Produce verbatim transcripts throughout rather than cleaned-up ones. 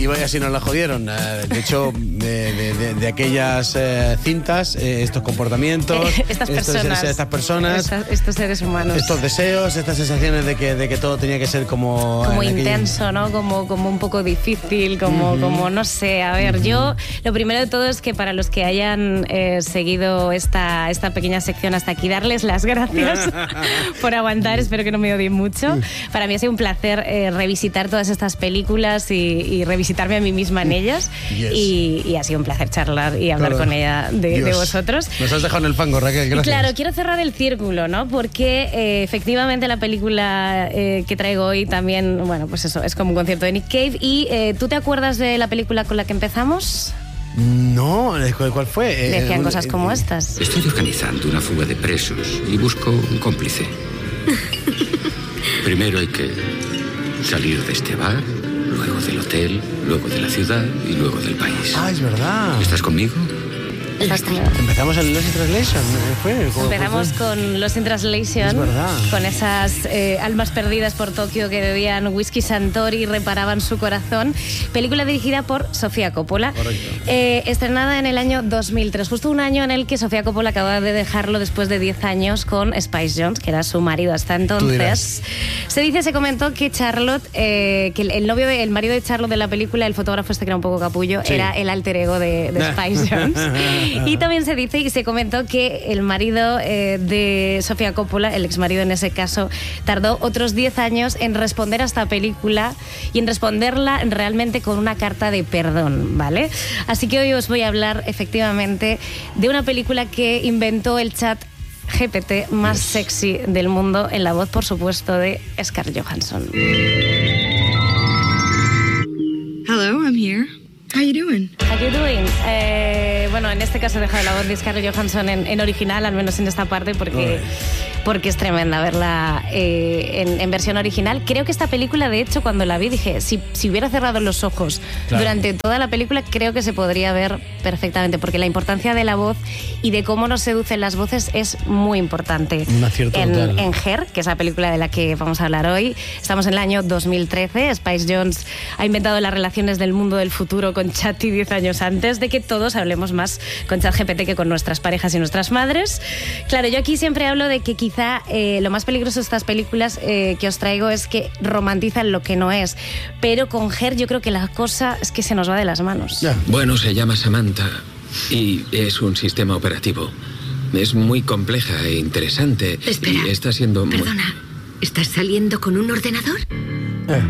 Y vaya si nos la jodieron. De hecho, de, de, de, de aquellas eh, cintas, eh, estos comportamientos, estas estos, personas, estas personas, estas, estos seres humanos, estos deseos, estas sensaciones de que, de que todo tenía que ser como... Como intenso, aquel... ¿no? Como, como un poco difícil, como, uh-huh. como no sé. A ver, uh-huh. yo lo primero de todo es que para los que hayan eh, seguido esta, esta pequeña sección hasta aquí, darles las gracias por aguantar. Espero que no me odien mucho. Para mí ha sido un placer eh, revisitar todas estas películas y, y revisitarme a mí misma en ellas. Yes. Y, y ha sido un placer charlar y hablar claro. con ella de, de vosotros. Nos has dejado en el fango, Raquel, gracias. Claro, quiero cerrar el círculo, ¿no? Porque eh, efectivamente la película eh, que traigo hoy también, bueno, pues eso, es como un concierto de Nick Cave. ¿Y eh, tú te acuerdas de la película con la que empezamos? No, ¿cuál fue? Decían eh, cosas como eh, estas. Estoy organizando una fuga de presos y busco un cómplice. Primero hay que salir de este bar, luego del hotel, luego de la ciudad y luego del país. Ah, es verdad. ¿Estás conmigo? Empezamos en Lost in Translation. ¿Fue? Empezamos fue? con Lost in Translation. Es verdad. Con esas eh, almas perdidas por Tokio que bebían whisky Santori y reparaban su corazón. Película dirigida por Sofía Coppola. Correcto. Eh, estrenada en el año dos mil tres. Justo un año en el que Sofía Coppola acababa de dejarlo después de diez años con Spice Jones, que era su marido hasta entonces. Se dice, se comentó que Charlotte, eh, que el, el novio, de, el marido de Charlotte de la película, el fotógrafo este que era un poco capullo, sí. era el alter ego de, de Spice Jones. Y también se dice y se comentó que el marido eh, de Sofía Coppola, el exmarido en ese caso, tardó otros diez años en responder a esta película y en responderla realmente con una carta de perdón, ¿vale? Así que hoy os voy a hablar efectivamente de una película que inventó el chat G P T más yes. sexy del mundo, en la voz, por supuesto, de Scarlett Johansson. Hello, I'm here. How you doing? How you doing? Eh, bueno, en este caso he dejado la voz de Scarlett Johansson en, en original, al menos en esta parte, porque, porque es tremenda verla eh, en, en versión original. Creo que esta película, de hecho, cuando la vi, dije, si, si hubiera cerrado los ojos claro. durante toda la película, creo que se podría ver perfectamente, porque la importancia de la voz y de cómo nos seducen las voces es muy importante. Un acierto en, total. en Her, que es la película de la que vamos a hablar hoy. Estamos en el año dos mil trece. Spice Jones ha inventado las relaciones del mundo del futuro con Chatty diez años antes de que todos hablemos más con ChatGPT que con nuestras parejas y nuestras madres. Claro, yo aquí siempre hablo de que quizá eh, lo más peligroso de estas películas eh, que os traigo es que romantizan lo que no es, pero con Her yo creo que la cosa es que se nos va de las manos. Yeah. Bueno, se llama Samantha y es un sistema operativo. Es muy compleja e interesante. Espera, y está siendo perdona, muy... ¿estás saliendo con un ordenador? Eh.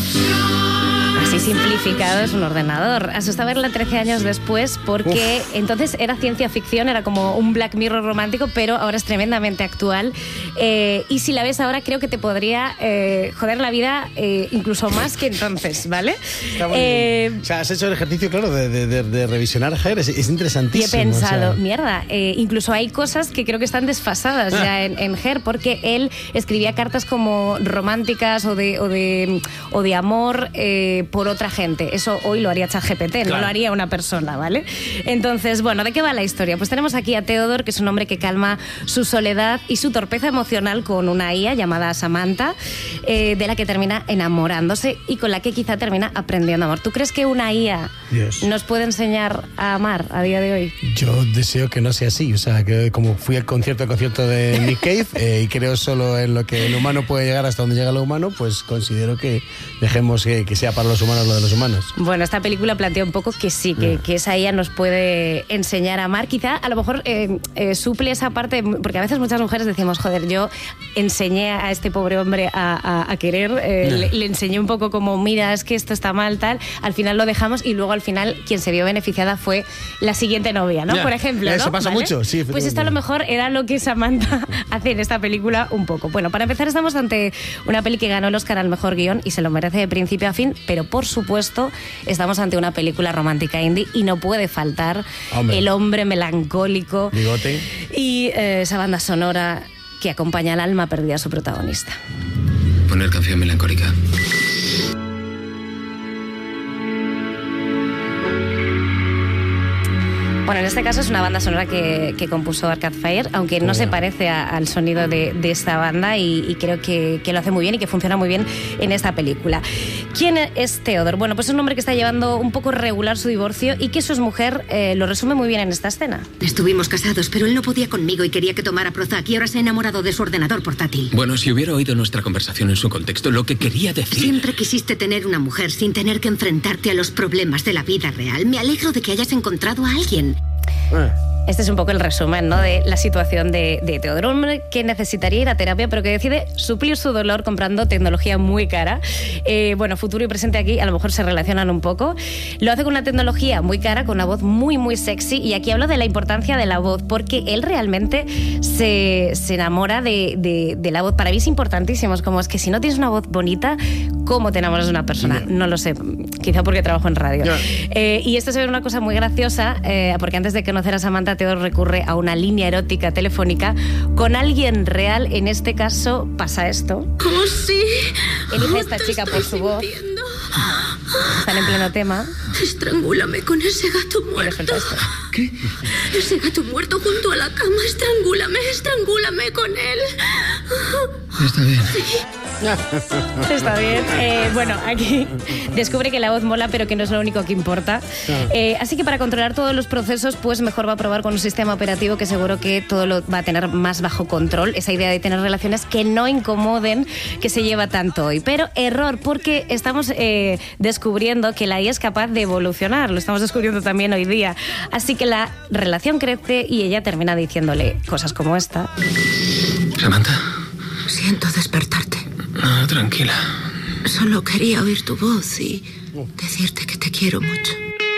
Así simplificado es un ordenador. Asusta verla trece años después porque Uf. entonces era ciencia ficción, era como un Black Mirror romántico, pero ahora es tremendamente actual. Eh, y si la ves ahora creo que te podría eh, joder la vida eh, incluso más que entonces, ¿vale? Está muy eh, bien. O sea, has hecho el ejercicio, claro, de, de, de, de revisionar Her, es, es interesantísimo. Y he pensado, o sea... mierda, eh, incluso hay cosas que creo que están desfasadas ah. ya en, en Her, porque él escribía cartas como románticas o de, o de, o de amor eh, por otra gente. Eso hoy lo haría ChatGPT, claro. no lo haría una persona, ¿vale? Entonces, bueno, ¿de qué va la historia? Pues tenemos aquí a Theodore, que es un hombre que calma su soledad y su torpeza emocional con una I A llamada Samantha, eh, de la que termina enamorándose y con la que quizá termina aprendiendo amor. ¿Tú crees que una I A Dios. nos puede enseñar a amar a día de hoy? Yo deseo que no sea así. O sea, que como fui al concierto, al concierto de Nick Cave eh, y creo solo en lo que el humano puede llegar hasta donde llega lo humano, pues considero que dejemos que, que sea para los humanos lo de los humanos. Bueno, esta película plantea un poco que sí, que, que esa I A nos puede enseñar a amar. Quizá a lo mejor eh, eh, suple esa parte, porque a veces muchas mujeres decimos, joder, yo enseñé a este pobre hombre a, a, a querer, eh, no. le, le enseñé un poco como, mira, es que esto está mal, tal, al final lo dejamos y luego al final quien se vio beneficiada fue la siguiente novia, ¿no? Yeah. Por ejemplo, ¿no? Eso pasa ¿Vale? mucho, sí. Pues esto a lo mejor era lo que Samantha hace en esta película un poco. Bueno, para empezar estamos ante una peli que ganó el Oscar al mejor guión y se lo merece de principio a fin, pero por supuesto estamos ante una película romántica indie y no puede faltar hombre. el hombre melancólico Bigote. y eh, esa banda sonora que acompaña al alma perdida a su protagonista. Poner canción melancólica. Bueno, en este caso es una banda sonora que, que compuso Arcade Fire, aunque no se parece a, al sonido de, de esta banda y, y creo que, que lo hace muy bien y que funciona muy bien en esta película. ¿Quién es Theodore? Bueno, pues es un hombre que está llevando un poco regular su divorcio y que su exmujer eh, lo resume muy bien en esta escena. Estuvimos casados, pero él no podía conmigo y quería que tomara Prozac y ahora se ha enamorado de su ordenador portátil. Bueno, si hubiera oído nuestra conversación en su contexto, lo que quería decir... Siempre quisiste tener una mujer sin tener que enfrentarte a los problemas de la vida real. Me alegro de que hayas encontrado a alguien. Este es un poco el resumen, ¿no?, de la situación de, de Theodore, un hombre que necesitaría ir a terapia, pero que decide suplir su dolor comprando tecnología muy cara. Eh, bueno, futuro y presente aquí a lo mejor se relacionan un poco. Lo hace con una tecnología muy cara, con una voz muy, muy sexy. Y aquí hablo de la importancia de la voz, porque él realmente se, se enamora de, de, de la voz. Para mí es importantísimo. Es como es que si no tienes una voz bonita, ¿cómo te enamoras de una persona? No, no lo sé. Quizá porque trabajo en radio. No. Eh, y esto se ve una cosa muy graciosa, eh, porque antes de conocer a Samantha, Theodore recurre a una línea erótica telefónica con alguien real. En este caso pasa esto. ¿Oh, sí? Elige a esta chica por su voz. Están en pleno tema. Estrangúlame con ese gato muerto. ¿Qué? Ese gato muerto junto a la cama. Estrangúlame, estrangúlame con él. Está bien. Está bien. Eh, bueno, aquí descubre que la voz mola, pero que no es lo único que importa. Eh, así que para controlar todos los procesos, pues mejor va a probar con un sistema operativo que seguro que todo lo va a tener más bajo control. Esa idea de tener relaciones que no incomoden, que se lleva tanto hoy. Pero error, porque estamos eh, descubriendo que la I A es capaz de evolucionar. Lo estamos descubriendo también hoy día. Así que la relación crece y ella termina diciéndole cosas como esta. Samantha. Siento despertarte. No, tranquila. Solo quería oír tu voz y decirte que te quiero mucho.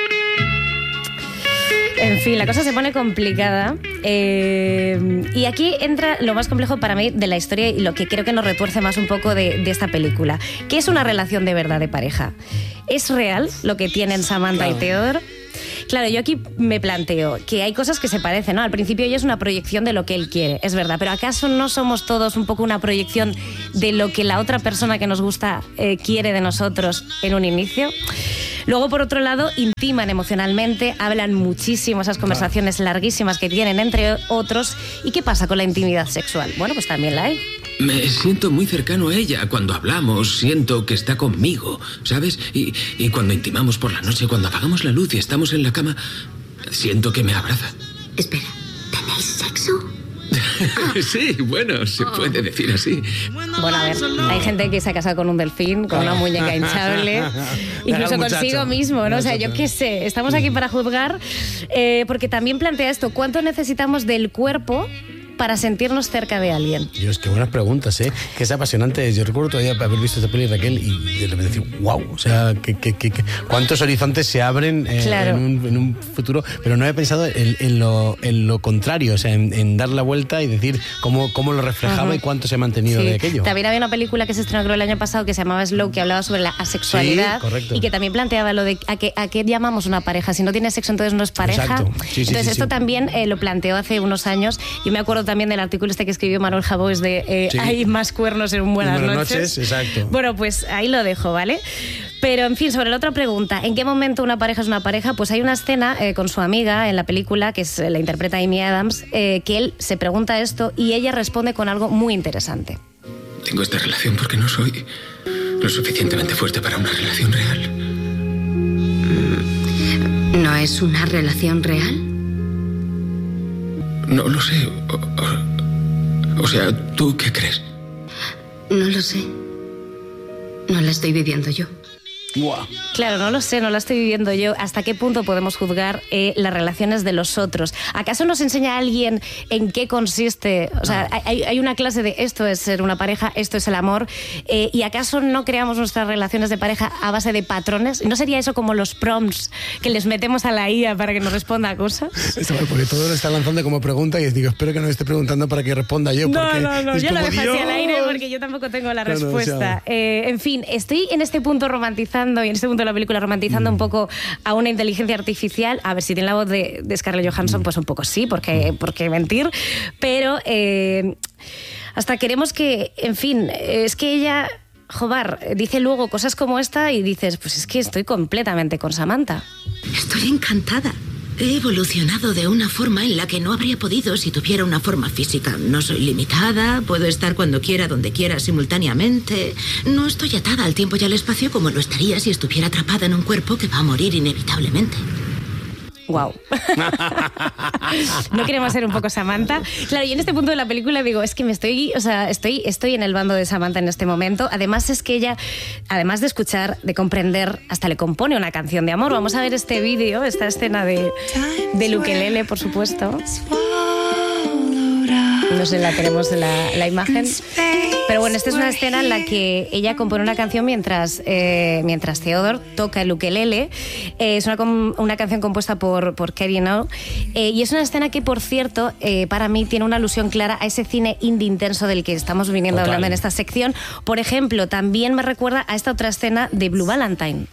En fin, la cosa se pone complicada. Eh, y aquí entra lo más complejo para mí de la historia y lo que creo que nos retuerce más un poco de, de esta película. ¿Qué es una relación de verdad de pareja? ¿Es real lo que tienen Samantha y Theodore? Claro, yo aquí me planteo que hay cosas que se parecen, ¿no? Al principio ella es una proyección de lo que él quiere, es verdad, pero ¿acaso no somos todos un poco una proyección de lo que la otra persona que nos gusta eh, quiere de nosotros en un inicio? Luego, por otro lado, intiman emocionalmente, hablan muchísimo, esas conversaciones larguísimas que tienen entre otros. ¿Y qué pasa con la intimidad sexual? Bueno, pues también la hay. Me siento muy cercano a ella. Cuando hablamos, siento que está conmigo, ¿sabes? Y, y cuando intimamos por la noche, cuando apagamos la luz y estamos en la cama, siento que me abraza. Espera, ¿tenéis sexo? Sí, bueno, se puede decir así. Bueno, a ver, hay gente que se ha casado con un delfín, con una muñeca hinchable, incluso consigo mismo, ¿no? O sea, yo qué sé, estamos aquí para juzgar, eh, porque también plantea esto, ¿cuánto necesitamos del cuerpo para sentirnos cerca de alguien? Dios, qué buenas preguntas, ¿eh? Que es apasionante. Yo recuerdo todavía haber visto esta peli, Raquel, y de repente decir, wow, o sea, que, que, que, que cuántos horizontes se abren eh, claro. en, un, en un futuro. Pero no he pensado en, en, lo, en lo contrario, o sea, en, en dar la vuelta y decir cómo, cómo lo reflejaba uh-huh. y cuánto se ha mantenido sí. de aquello. También había una película que se estrenó creo el año pasado que se llamaba Slow, que hablaba sobre la asexualidad sí, y que también planteaba lo de a qué, a qué llamamos una pareja. Si no tiene sexo, entonces no es pareja. Exacto. Sí, sí, entonces sí, esto sí. también eh, lo planteó hace unos años. Yo me acuerdo también del artículo este que escribió Manuel Jabós de eh, sí. hay más cuernos en un Buenas, Buenas noches. noches. Exacto. Bueno, pues ahí lo dejo, ¿vale? Pero, en fin, sobre la otra pregunta, ¿en qué momento una pareja es una pareja? Pues hay una escena eh, con su amiga en la película, que es, la interpreta Amy Adams, eh, que él se pregunta esto y ella responde con algo muy interesante. Tengo esta relación porque no soy lo suficientemente fuerte para una relación real. ¿No es una relación real? No lo sé. O, o, o sea, ¿tú qué crees? No lo sé. No la estoy viviendo yo. Wow. Claro, no lo sé, no la estoy viviendo yo. ¿Hasta qué punto podemos juzgar eh, las relaciones de los otros? ¿Acaso nos enseña alguien en qué consiste? O sea, hay, hay una clase de esto es ser una pareja, esto es el amor. Eh, ¿Y acaso no creamos nuestras relaciones de pareja a base de patrones? ¿No sería eso como los prompts que les metemos a la I A para que nos responda a cosas? Esto, porque todo lo está lanzando como pregunta y digo, espero que no me esté preguntando para que responda yo. No, porque no, no, es yo como, lo dejo así Dios. al aire porque yo tampoco tengo la No, no, respuesta. o sea. eh, en fin, estoy en este punto romantizando y en este punto de la película romantizando mm. un poco a una inteligencia artificial. A ver, si tiene la voz de, de Scarlett Johansson, mm. pues un poco sí, porque, porque mentir. Pero eh, hasta queremos que, en fin, es que ella, joder, dice luego cosas como esta y dices, pues es que estoy completamente con Samantha. Estoy encantada. He evolucionado de una forma en la que no habría podido si tuviera una forma física. No soy limitada, puedo estar cuando quiera, donde quiera, simultáneamente. No estoy atada al tiempo y al espacio como lo estaría si estuviera atrapada en un cuerpo que va a morir inevitablemente. Wow. ¿No queremos ser un poco Samantha? Claro, y en este punto de la película digo, es que me estoy, o sea, estoy, estoy en el bando de Samantha en este momento. Además es que ella, además de escuchar, de comprender, hasta le compone una canción de amor. Vamos a ver este vídeo, esta escena de, de ukelele, por supuesto. No sé, la tenemos la, la imagen. Pero bueno, esta es una escena en la que ella compone una canción mientras, eh, mientras Theodore toca el ukelele. Eh, es una, una canción compuesta por, por Kerry Now. Eh, y es una escena que, por cierto, eh, para mí tiene una alusión clara a ese cine indie intenso del que estamos viniendo Total. hablando en esta sección. Por ejemplo, también me recuerda a esta otra escena de Blue Valentine.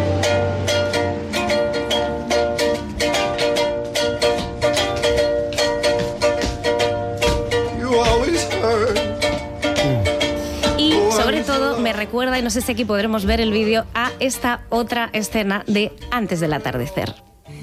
Sobre todo me recuerda, y no sé si aquí podremos ver el vídeo, a esta otra escena de Antes del atardecer.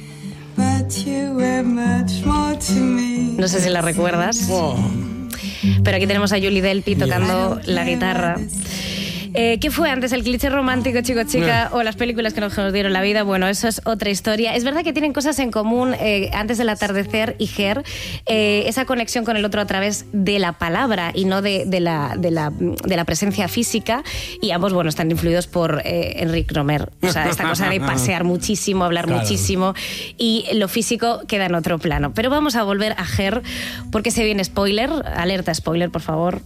No sé si la recuerdas. Oh. Pero aquí tenemos a Julie Delpy tocando la guitarra. Eh, ¿Qué fue antes, el cliché romántico chico-chica no. o las películas que nos dieron la vida? Bueno, eso es otra historia. Es verdad que tienen cosas en común, eh, Antes del atardecer y Her, eh, esa conexión con el otro a través de la palabra y no de, de, la, de, la, de la presencia física, y ambos, bueno, están influidos por eh, Enrique Romer. O sea, esta cosa de pasear muchísimo, hablar claro. muchísimo, y lo físico queda en otro plano. Pero vamos a volver a Her, porque se viene spoiler. Alerta spoiler, por favor.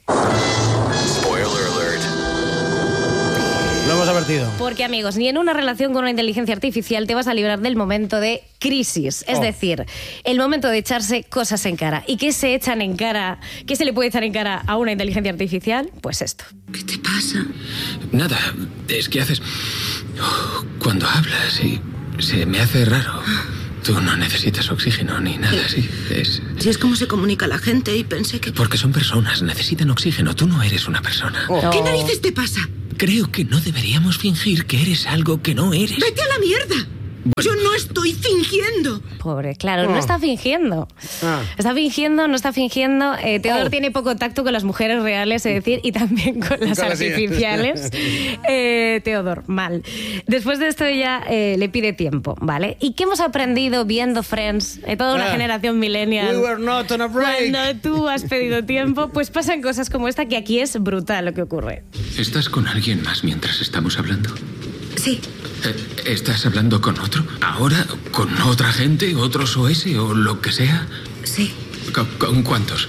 Lo hemos advertido. Porque, amigos, ni en una relación con una inteligencia artificial te vas a librar del momento de crisis. Es oh. decir, el momento de echarse cosas en cara. ¿Y qué se echan en cara? ¿Qué se le puede echar en cara a una inteligencia artificial? Pues esto. ¿Qué te pasa? Nada, es que haces... Cuando hablas y se me hace raro. Tú no necesitas oxígeno ni nada así. Es... Si es como se comunica la gente y pensé que... Porque son personas, necesitan oxígeno. Tú no eres una persona. Oh. ¿Qué narices te pasa? Creo que no deberíamos fingir que eres algo que no eres. ¡Vete a la mierda! Bueno. Yo no estoy fingiendo. Pobre, claro, Oh. no está fingiendo. Ah. Está fingiendo, no está fingiendo. Eh, Theodore Oh. tiene poco tacto con las mujeres reales, es decir, y también con las con artificiales. eh, Theodore, mal. Después de esto ella eh, le pide tiempo, ¿vale? ¿Y qué hemos aprendido viendo Friends? Eh, toda una ah. generación millennial. We were not on a break. Cuando tú has pedido tiempo, pues pasan cosas como esta, que aquí es brutal lo que ocurre. ¿Estás con alguien más mientras estamos hablando? Sí. ¿Estás hablando con otro? ¿Ahora? ¿Con otra gente? ¿Otros O S o lo que sea? Sí. ¿Con, con cuántos?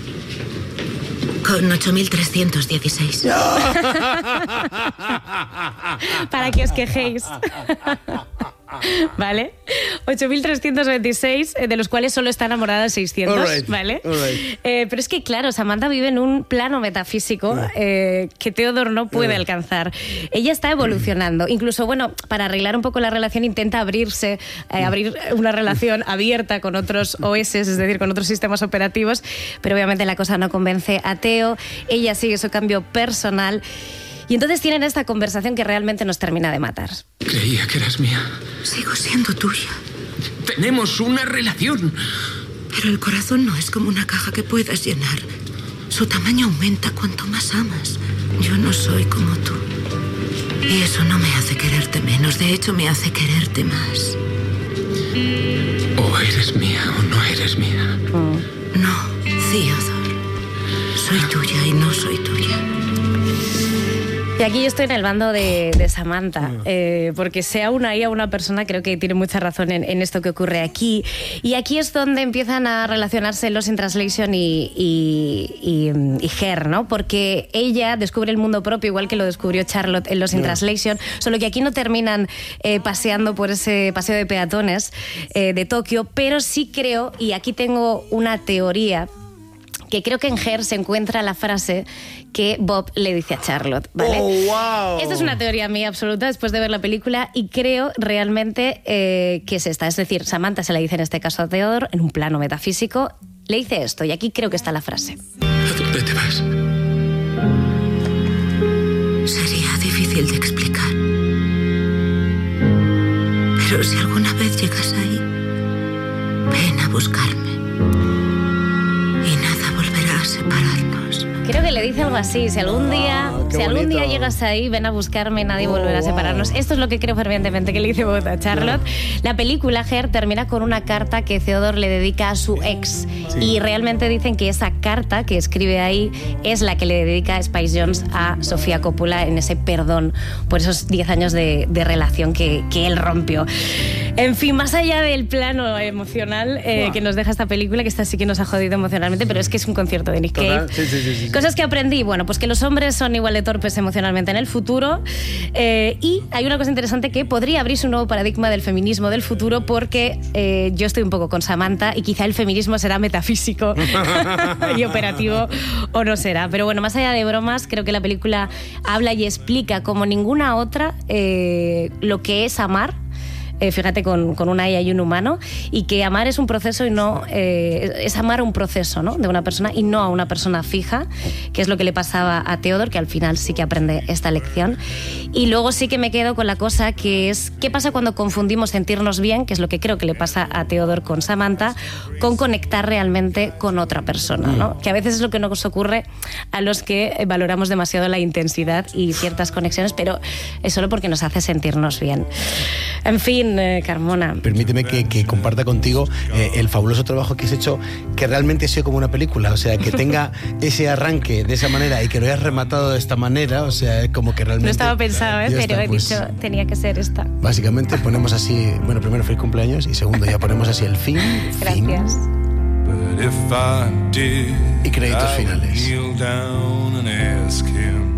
Con ocho mil trescientos dieciséis. Para que os quejéis. ¿Vale? ocho mil trescientos veintiséis, de los cuales solo está enamorada de seiscientos, all right, ¿vale? all right. Eh, pero es que, claro, Samantha vive en un plano metafísico eh, que Theodore no puede uh. alcanzar. Ella está evolucionando. Incluso, bueno, para arreglar un poco la relación intenta abrirse, eh, abrir una relación abierta con otros O S, es decir, con otros sistemas operativos, pero obviamente la cosa no convence a Theo. Ella sigue su cambio personal. Y entonces tienen esta conversación que realmente nos termina de matar. Creía que eras mía. Sigo siendo tuya. Tenemos una relación. Pero el corazón no es como una caja que puedas llenar. Su tamaño aumenta cuanto más amas. Yo no soy como tú. Y eso no me hace quererte menos. De hecho, me hace quererte más. O eres mía o no eres mía. Oh. No, Theodore. Soy tuya y no soy tuya. Y aquí yo estoy en el bando de, de Samantha, eh, porque sea una I A o una persona, creo que tiene mucha razón en, en esto que ocurre aquí. Y aquí es donde empiezan a relacionarse Lost in Translation y, y, y, y Her, ¿no? Porque ella descubre el mundo propio, igual que lo descubrió Charlotte en Lost in Translation, solo que aquí no terminan eh, paseando por ese paseo de peatones eh, de Tokio, pero sí creo, y aquí tengo una teoría, que creo que en Her se encuentra la frase que Bob le dice a Charlotte, ¿vale? Oh, wow. Esta es una teoría mía absoluta después de ver la película, y creo realmente eh, que es esta. Es decir, Samantha se la dice en este caso a Theodore, en un plano metafísico, le dice esto, y aquí creo que está la frase. ¿A dónde te vas? Sería difícil de explicar. Pero si alguna vez llegas ahí, algo así. Si algún día, Oh, qué si algún bonito. día llegas ahí, ven a buscarme, nadie Oh, volverá a wow. separarnos. Esto es lo que creo fervientemente que le dice Bogotá a Charlotte. La película Her termina con una carta que Theodore le dedica a su ex. Sí. Y realmente dicen que esa carta que escribe ahí es la que le dedica Spice Jones a Sofía Coppola en ese perdón por esos diez años de, de relación que, que él rompió. En fin, más allá del plano emocional eh, Buah. que nos deja esta película, que esta sí que nos ha jodido emocionalmente, pero es que es un concierto de Nick Cave. Total, sí, sí, sí, sí, sí. Cosas que aprendí, bueno, pues que los hombres son igual de torpes emocionalmente en el futuro, eh, y hay una cosa interesante que podría abrirse un nuevo paradigma del feminismo del futuro, porque eh, yo estoy un poco con Samantha y quizá el feminismo será metafísico y operativo o no será. Pero bueno, más allá de bromas, creo que la película habla y explica como ninguna otra eh, lo que es amar. Eh, fíjate, con, con una ella y un humano, y que amar es un proceso y no eh, es amar un proceso, ¿no?, de una persona y no a una persona fija, que es lo que le pasaba a Theodore, que al final sí que aprende esta lección. Y luego sí que me quedo con la cosa que es ¿qué pasa cuando confundimos sentirnos bien, que es lo que creo que le pasa a Theodore con Samantha, con conectar realmente con otra persona, ¿no? Que a veces es lo que nos ocurre a los que valoramos demasiado la intensidad y ciertas conexiones, pero es solo porque nos hace sentirnos bien. En fin, eh, Carmona. Permíteme que, que comparta contigo eh, el fabuloso trabajo que has hecho, que realmente ha sido como una película, o sea, que tenga ese arranque de esa manera y que lo hayas rematado de esta manera, o sea, es como que realmente... No estaba pensado, ¿eh? Ya Pero está, he pues, dicho, tenía que ser esta. Básicamente ponemos así, bueno, primero feliz cumpleaños y segundo ya ponemos así el fin, fin Gracias. But if I did, Y créditos I would finales. kneel down and ask him